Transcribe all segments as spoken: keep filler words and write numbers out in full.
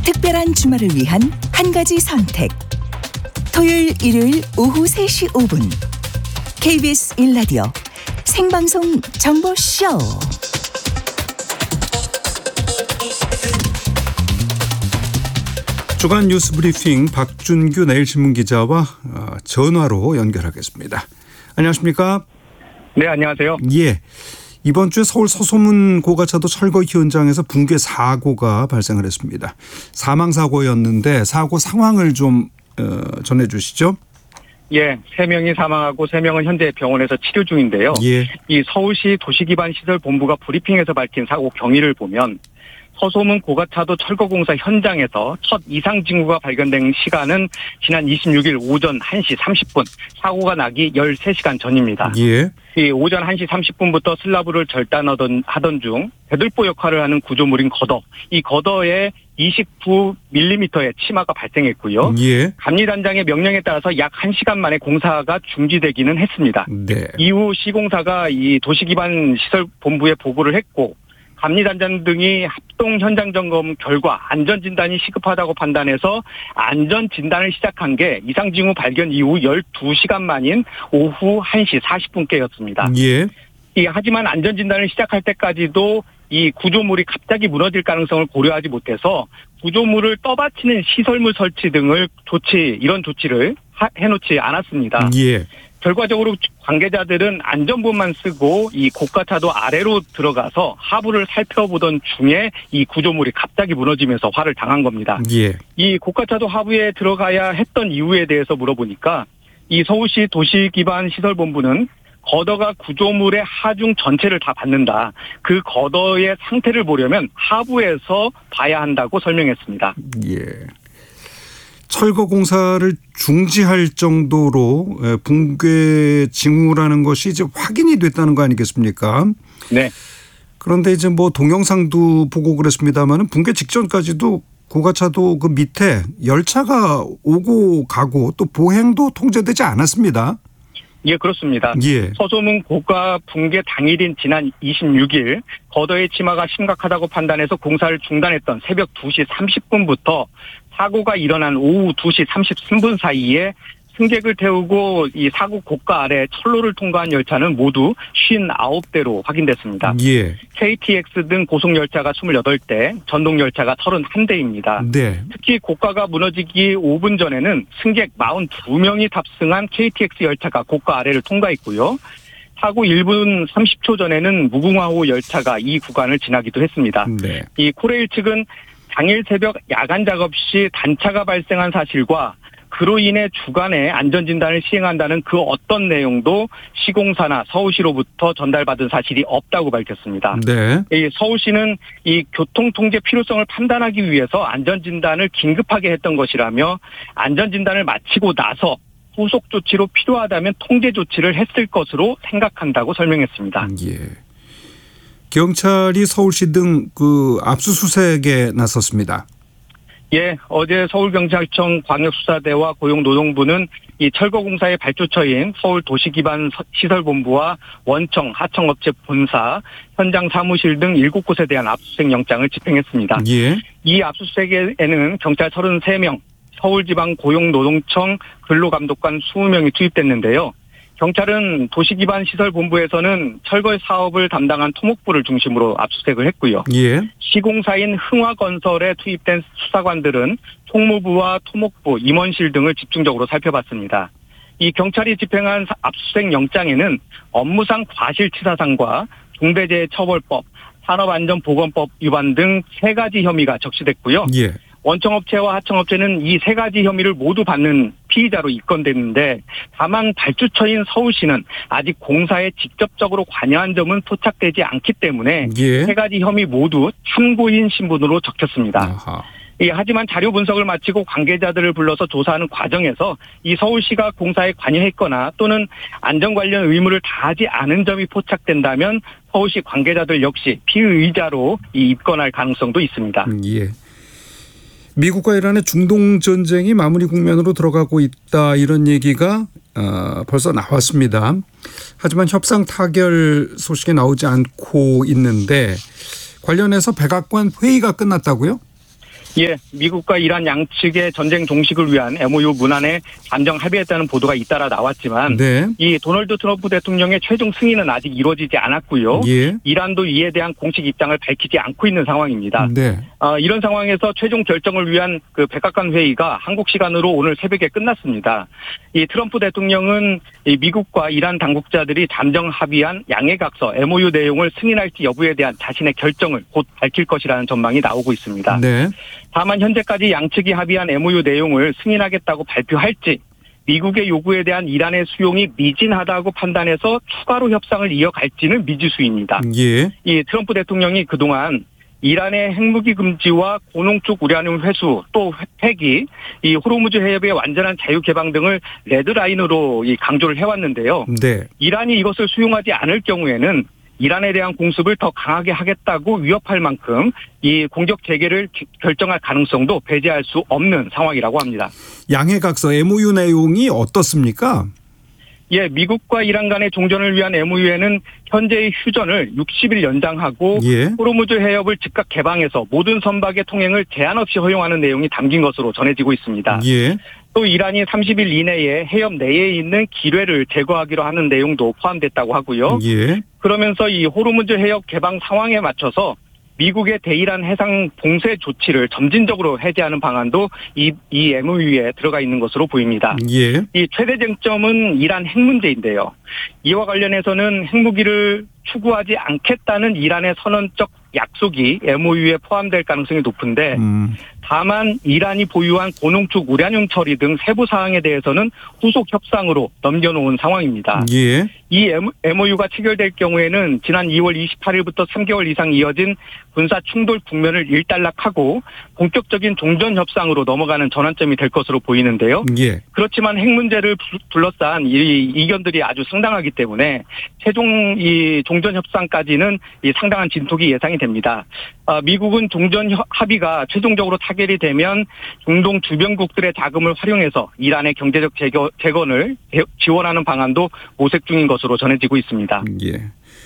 특별한 주말을 위한 한 가지 선택. 토요일 일요일 오후 세 시 오 분 케이비에스 일 라디오 생방송 정보쇼. 주간 뉴스 브리핑 박준규 내일신문 기자와 전화로 연결하겠습니다. 안녕하십니까? 네, 안녕하세요. 예. 이번 주에 서울 서소문 고가차도 철거 현장에서 붕괴 사고가 발생을 했습니다. 사망사고였는데 사고 상황을 좀 어, 전해주시죠. 예, 세 명이 사망하고 세 명은 현재 병원에서 치료 중인데요. 예. 이 서울시 도시기반시설본부가 브리핑에서 밝힌 사고 경위를 보면 서소문 고가차도 철거공사 현장에서 첫 이상 징후가 발견된 시간은 지난 이십육 일 오전 한 시 삼십 분, 사고가 나기 열세 시간 전입니다. 예. 이 오전 한 시 삼십 분부터 슬라브를 절단하던 하던 중 배들보 역할을 하는 구조물인 거더, 이 거더에 이십구 밀리미터의 치마가 발생했고요. 예. 감리단장의 명령에 따라서 약 한 시간 만에 공사가 중지되기는 했습니다. 네. 이후 시공사가 이 도시기반시설본부에 보고를 했고, 감리단장 등이 합동 현장 점검 결과 안전진단이 시급하다고 판단해서 안전진단을 시작한 게 이상징후 발견 이후 열두 시간 만인 오후 한 시 사십 분께였습니다. 예. 이, 하지만 안전진단을 시작할 때까지도 이 구조물이 갑자기 무너질 가능성을 고려하지 못해서 구조물을 떠받치는 시설물 설치 등을 조치, 이런 조치를 하, 해놓지 않았습니다. 예. 결과적으로 관계자들은 안전부만 쓰고 이 고가차도 아래로 들어가서 하부를 살펴보던 중에 이 구조물이 갑자기 무너지면서 화를 당한 겁니다. 예. 이 고가차도 하부에 들어가야 했던 이유에 대해서 물어보니까 이 서울시 도시기반시설본부는 거더가 구조물의 하중 전체를 다 받는다. 그 거더의 상태를 보려면 하부에서 봐야 한다고 설명했습니다. 예. 철거 공사를 중지할 정도로 붕괴 징후라는 것이 이제 확인이 됐다는 거 아니겠습니까? 네. 그런데 이제 뭐 동영상도 보고 그랬습니다만은 붕괴 직전까지도 고가차도 그 밑에 열차가 오고 가고 또 보행도 통제되지 않았습니다. 예, 그렇습니다. 예. 서소문 고가 붕괴 당일인 지난 이십육 일 거더의 치마가 심각하다고 판단해서 공사를 중단했던 새벽 두 시 삼십 분부터 사고가 일어난 오후 두 시 삼십삼 분 사이에 승객을 태우고 이 사고 고가 아래 철로를 통과한 열차는 모두 오십구 대로 확인됐습니다. 예. 케이티엑스 등 고속열차가 이십팔 대, 전동열차가 삼십일 대입니다. 네. 특히 고가가 무너지기 오 분 전에는 승객 사십이 명이 탑승한 케이티엑스 열차가 고가 아래를 통과했고요. 사고 일 분 삼십 초 전에는 무궁화호 열차가 이 구간을 지나기도 했습니다. 네. 이 코레일 측은 당일 새벽 야간 작업 시 단차가 발생한 사실과 그로 인해 주간에 안전진단을 시행한다는 그 어떤 내용도 시공사나 서울시로부터 전달받은 사실이 없다고 밝혔습니다. 네. 이 서울시는 이 교통통제 필요성을 판단하기 위해서 안전진단을 긴급하게 했던 것이라며 안전진단을 마치고 나서 후속 조치로 필요하다면 통제 조치를 했을 것으로 생각한다고 설명했습니다. 예. 경찰이 서울시 등 그 압수수색에 나섰습니다. 예, 어제 서울경찰청 광역수사대와 고용노동부는 이 철거공사의 발주처인 서울도시기반시설본부와 원청, 하청업체 본사, 현장 사무실 등 일곱 곳에 대한 압수수색 영장을 집행했습니다. 예. 이 압수수색에는 경찰 삼십삼 명, 서울지방고용노동청 근로감독관 이십 명이 투입됐는데요. 경찰은 도시기반시설본부에서는 철거 사업을 담당한 토목부를 중심으로 압수수색을 했고요. 예. 시공사인 흥화건설에 투입된 수사관들은 총무부와 토목부, 임원실 등을 집중적으로 살펴봤습니다. 이 경찰이 집행한 압수수색 영장에는 업무상 과실치사상과 중대재해처벌법, 산업안전보건법 위반 등 세 가지 혐의가 적시됐고요. 예. 원청업체와 하청업체는 이 세 가지 혐의를 모두 받는 피의자로 입건됐는데 다만 발주처인 서울시는 아직 공사에 직접적으로 관여한 점은 포착되지 않기 때문에 예. 세 가지 혐의 모두 참고인 신분으로 적혔습니다. 예, 하지만 자료 분석을 마치고 관계자들을 불러서 조사하는 과정에서 이 서울시가 공사에 관여했거나 또는 안전 관련 의무를 다하지 않은 점이 포착된다면 서울시 관계자들 역시 피의자로 입건할 가능성도 있습니다. 예. 미국과 이란의 중동 전쟁이 마무리 국면으로 들어가고 있다 이런 얘기가 어, 벌써 나왔습니다. 하지만 협상 타결 소식이 나오지 않고 있는데 관련해서 백악관 회의가 끝났다고요? 예, 미국과 이란 양측의 전쟁 종식을 위한 엠오유 문안에 잠정 합의했다는 보도가 잇따라 나왔지만 네. 이 도널드 트럼프 대통령의 최종 승인은 아직 이루어지지 않았고요. 예. 이란도 이에 대한 공식 입장을 밝히지 않고 있는 상황입니다. 네. 어, 이런 상황에서 최종 결정을 위한 그 백악관 회의가 한국 시간으로 오늘 새벽에 끝났습니다. 이 트럼프 대통령은 이 미국과 이란 당국자들이 잠정 합의한 양해각서 엠오유 내용을 승인할지 여부에 대한 자신의 결정을 곧 밝힐 것이라는 전망이 나오고 있습니다. 네. 다만 현재까지 양측이 합의한 엠오유 내용을 승인하겠다고 발표할지 미국의 요구에 대한 이란의 수용이 미진하다고 판단해서 추가로 협상을 이어갈지는 미지수입니다. 예. 이 트럼프 대통령이 그동안 이란의 핵무기 금지와 고농축 우라늄 회수 또 폐기, 이 호르무즈 해협의 완전한 자유 개방 등을 레드라인으로 이 강조를 해왔는데요. 네. 이란이 이것을 수용하지 않을 경우에는 이란에 대한 공습을 더 강하게 하겠다고 위협할 만큼 이 공격 재개를 결정할 가능성도 배제할 수 없는 상황이라고 합니다. 양해각서 엠오유 내용이 어떻습니까? 예, 미국과 이란 간의 종전을 위한 엠오유에는 현재의 휴전을 육십 일 연장하고 예. 호르무즈 해협을 즉각 개방해서 모든 선박의 통행을 제한 없이 허용하는 내용이 담긴 것으로 전해지고 있습니다. 예. 또 이란이 삼십 일 이내에 해협 내에 있는 기뢰를 제거하기로 하는 내용도 포함됐다고 하고요. 예. 그러면서 이 호르무즈 해협 개방 상황에 맞춰서 미국의 대이란 해상 봉쇄 조치를 점진적으로 해제하는 방안도 이, 이 엠오유에 들어가 있는 것으로 보입니다. 예. 이 최대 쟁점은 이란 핵 문제인데요. 이와 관련해서는 핵무기를 추구하지 않겠다는 이란의 선언적 약속이 엠오유에 포함될 가능성이 높은데 음. 다만 이란이 보유한 고농축 우라늄 처리 등 세부 사항에 대해서는 후속 협상으로 넘겨놓은 상황입니다. 예. 이 엠오유가 체결될 경우에는 지난 이월 이십팔일부터 삼 개월 이상 이어진 군사 충돌 국면을 일단락하고 본격적인 종전 협상으로 넘어가는 전환점이 될 것으로 보이는데요. 예. 그렇지만 핵 문제를 둘러싼 이 이견들이 아주 상당하기 때문에 최종 이 종전 협상까지는 이 상당한 진통이 예상이 됩니다. 아, 미국은 종전 합의가 최종적으로 타결이 되면 중동 주변국들의 자금을 활용해서 이란의 경제적 재거, 재건을 지원하는 방안도 모색 중인 것으로 전해지고 있습니다. 예.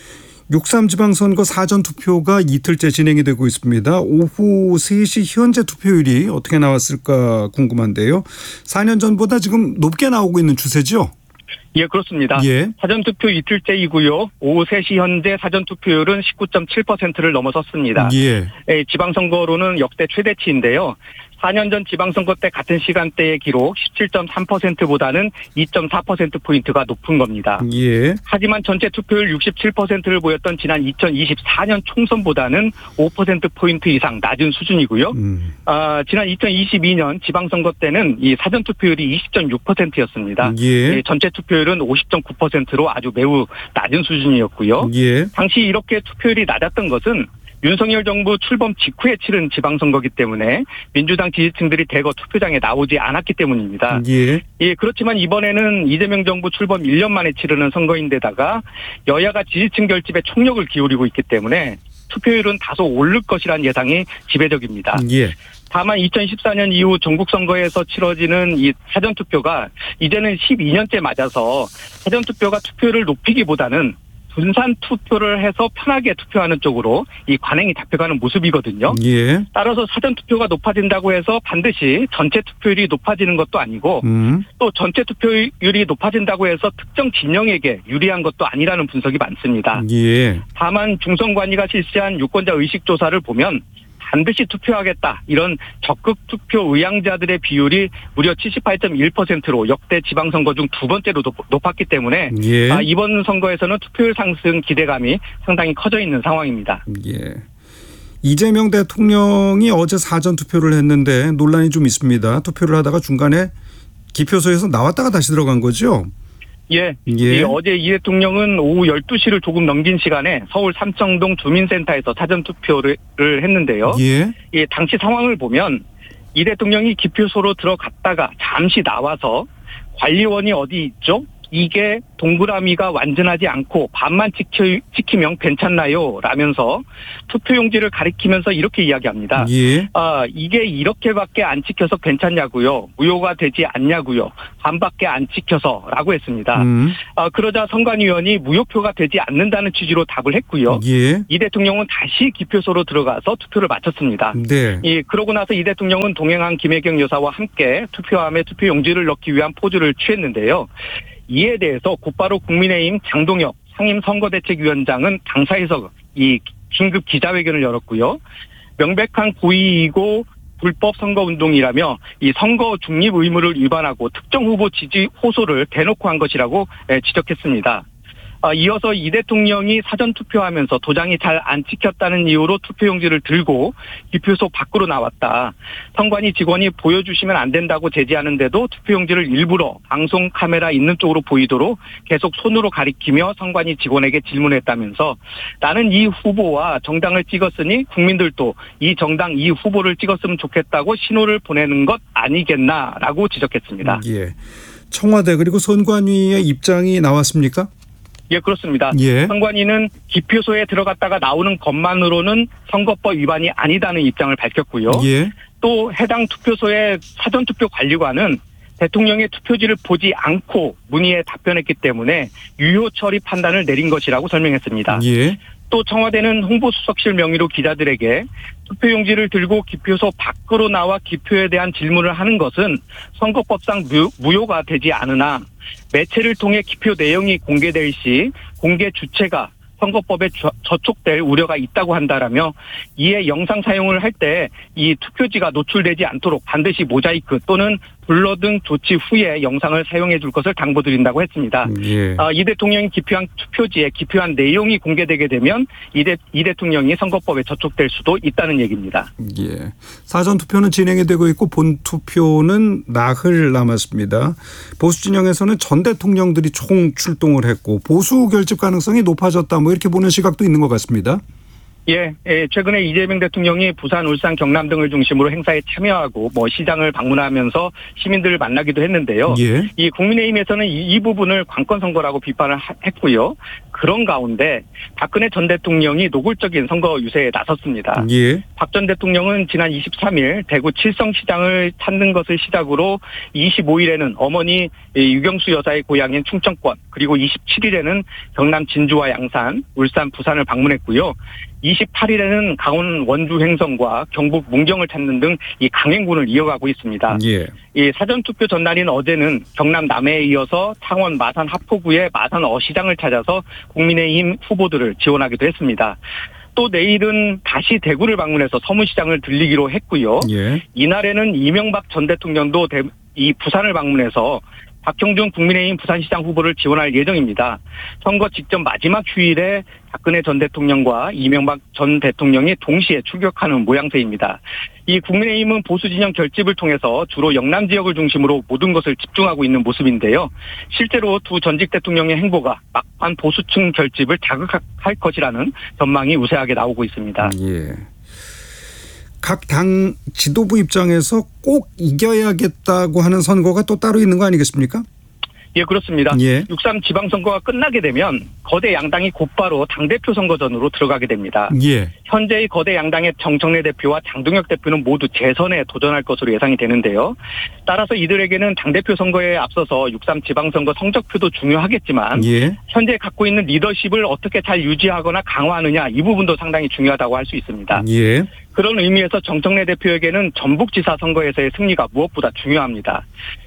육삼 지방선거 사전투표가 이틀째 진행이 되고 있습니다. 오후 세 시 현재 투표율이 어떻게 나왔을까 궁금한데요. 사 년 전보다 지금 높게 나오고 있는 추세죠? 예, 그렇습니다. 예. 사전투표 이틀째이고요. 오후 세 시 현재 사전투표율은 십구 점 칠 퍼센트를 넘어섰습니다. 예. 예, 지방선거로는 역대 최대치인데요. 사 년 전 지방선거 때 같은 시간대의 기록 십칠 점 삼 퍼센트보다는 이 점 사 퍼센트포인트가 높은 겁니다. 예. 하지만 전체 투표율 육십칠 퍼센트를 보였던 지난 이천이십사 년 총선보다는 오 퍼센트포인트 이상 낮은 수준이고요. 음. 아, 지난 이천이십이 년 지방선거 때는 이 사전투표율이 이십 점 육 퍼센트였습니다. 예. 예, 전체 투표율은 오십 점 구 퍼센트로 아주 매우 낮은 수준이었고요. 예. 당시 이렇게 투표율이 낮았던 것은 윤석열 정부 출범 직후에 치른 지방선거기 때문에 민주당 지지층들이 대거 투표장에 나오지 않았기 때문입니다. 예. 예, 그렇지만 이번에는 이재명 정부 출범 일 년 만에 치르는 선거인데다가 여야가 지지층 결집에 총력을 기울이고 있기 때문에 투표율은 다소 오를 것이라는 예상이 지배적입니다. 예. 다만 이천십사 년 이후 전국 선거에서 치러지는 이 사전투표가 이제는 십이 년째 맞아서 사전투표가 투표율을 높이기보다는 분산 투표를 해서 편하게 투표하는 쪽으로 이 관행이 잡혀가는 모습이거든요. 예. 따라서 사전 투표가 높아진다고 해서 반드시 전체 투표율이 높아지는 것도 아니고 음. 또 전체 투표율이 높아진다고 해서 특정 진영에게 유리한 것도 아니라는 분석이 많습니다. 예. 다만 중선관위가 실시한 유권자 의식 조사를 보면 반드시 투표하겠다 이런 적극 투표 의향자들의 비율이 무려 칠십팔 점 일 퍼센트로 역대 지방선거 중 두 번째로 높았기 때문에 예. 아, 이번 선거에서는 투표율 상승 기대감이 상당히 커져 있는 상황입니다. 예. 이재명 대통령이 어제 사전투표를 했는데 논란이 좀 있습니다. 투표를 하다가 중간에 기표소에서 나왔다가 다시 들어간 거죠? 예. 예. 예, 어제 이 대통령은 오후 열두 시를 조금 넘긴 시간에 서울 삼청동 주민센터에서 사전투표를 했는데요. 예. 예, 당시 상황을 보면 이 대통령이 기표소로 들어갔다가 잠시 나와서 관리원이 어디 있죠? 이게 동그라미가 완전하지 않고 반만 지켜, 지키면 괜찮나요? 라면서 투표용지를 가리키면서 이렇게 이야기합니다. 예. 아, 이게 이렇게밖에 안 찍혀서 괜찮냐고요. 무효가 되지 않냐고요. 반밖에 안 찍혀서 라고 했습니다. 음. 아, 그러자 선관위원이 무효표가 되지 않는다는 취지로 답을 했고요. 예. 이 대통령은 다시 기표소로 들어가서 투표를 마쳤습니다. 네. 예, 그러고 나서 이 대통령은 동행한 김혜경 여사와 함께 투표함에 투표용지를 넣기 위한 포즈를 취했는데요. 이에 대해서 곧바로 국민의힘 장동혁 상임선거대책위원장은 당사에서 이 긴급 기자회견을 열었고요. 명백한 고의이고 불법 선거운동이라며 이 선거 중립 의무를 위반하고 특정 후보 지지 호소를 대놓고 한 것이라고 지적했습니다. 이어서 이 대통령이 사전투표하면서 도장이 잘 안 찍혔다는 이유로 투표용지를 들고 기표소 밖으로 나왔다. 선관위 직원이 보여주시면 안 된다고 제지하는데도 투표용지를 일부러 방송 카메라 있는 쪽으로 보이도록 계속 손으로 가리키며 선관위 직원에게 질문했다면서 나는 이 후보와 정당을 찍었으니 국민들도 이 정당 이 후보를 찍었으면 좋겠다고 신호를 보내는 것 아니겠나라고 지적했습니다. 예. 청와대 그리고 선관위의 입장이 나왔습니까? 예, 그렇습니다. 예. 선관위는 기표소에 들어갔다가 나오는 것만으로는 선거법 위반이 아니다는 입장을 밝혔고요. 예. 또 해당 투표소의 사전투표 관리관은 대통령의 투표지를 보지 않고 문의에 답변했기 때문에 유효 처리 판단을 내린 것이라고 설명했습니다. 예. 또 청와대는 홍보수석실 명의로 기자들에게 투표용지를 들고 기표소 밖으로 나와 기표에 대한 질문을 하는 것은 선거법상 무효가 되지 않으나 매체를 통해 기표 내용이 공개될 시 공개 주체가 선거법에 저촉될 우려가 있다고 한다라며 이에 영상 사용을 할 때 이 투표지가 노출되지 않도록 반드시 모자이크 또는 블러 등 조치 후에 영상을 사용해 줄 것을 당부드린다고 했습니다. 예. 아, 이 대통령이 기표한 투표지에 기표한 내용이 공개되게 되면 이, 대, 이 대통령이 선거법에 저촉될 수도 있다는 얘기입니다. 예. 사전 투표는 진행이 되고 있고 본 투표는 나흘 남았습니다. 보수 진영에서는 전 대통령들이 총 출동을 했고 보수 결집 가능성이 높아졌다 뭐 이렇게 보는 시각도 있는 것 같습니다. 예, 예, 최근에 이재명 대통령이 부산, 울산, 경남 등을 중심으로 행사에 참여하고 뭐 시장을 방문하면서 시민들을 만나기도 했는데요. 예. 이 국민의힘에서는 이, 이 부분을 관권 선거라고 비판을 하, 했고요. 그런 가운데 박근혜 전 대통령이 노골적인 선거 유세에 나섰습니다. 예. 박 전 대통령은 지난 이십삼 일 대구 칠성시장을 찾는 것을 시작으로 이십오 일에는 어머니 유경수 여사의 고향인 충청권 그리고 이십칠 일에는 경남 진주와 양산, 울산, 부산을 방문했고요. 이십팔 일에는 강원 원주 횡성과 경북 문경을 찾는 등 이 강행군을 이어가고 있습니다. 예. 이 사전투표 전날인 어제는 경남 남해에 이어서 창원 마산 하포구의 마산 어시장을 찾아서 국민의힘 후보들을 지원하기도 했습니다. 또 내일은 다시 대구를 방문해서 서문시장을 들리기로 했고요. 예. 이날에는 이명박 전 대통령도 대, 이 부산을 방문해서 박형준 국민의힘 부산시장 후보를 지원할 예정입니다. 선거 직전 마지막 휴일에 박근혜 전 대통령과 이명박 전 대통령이 동시에 출격하는 모양새입니다. 이 국민의힘은 보수 진영 결집을 통해서 주로 영남 지역을 중심으로 모든 것을 집중하고 있는 모습인데요. 실제로 두 전직 대통령의 행보가 막판 보수층 결집을 자극할 것이라는 전망이 우세하게 나오고 있습니다. 예. 각 당 지도부 입장에서 꼭 이겨야겠다고 하는 선거가 또 따로 있는 거 아니겠습니까? 예, 그렇습니다. 예. 육삼 지방선거가 끝나게 되면 거대 양당이 곧바로 당대표 선거전으로 들어가게 됩니다. 예. 현재의 거대 양당의 정청래 대표와 장동혁 대표는 모두 재선에 도전할 것으로 예상이 되는데요. 따라서 이들에게는 당대표 선거에 앞서서 육삼 지방선거 성적표도 중요하겠지만 예. 현재 갖고 있는 리더십을 어떻게 잘 유지하거나 강화하느냐 이 부분도 상당히 중요하다고 할 수 있습니다. 예. 그런 의미에서 정청래 대표에게는 전북지사 선거에서의 승리가 무엇보다 중요합니다.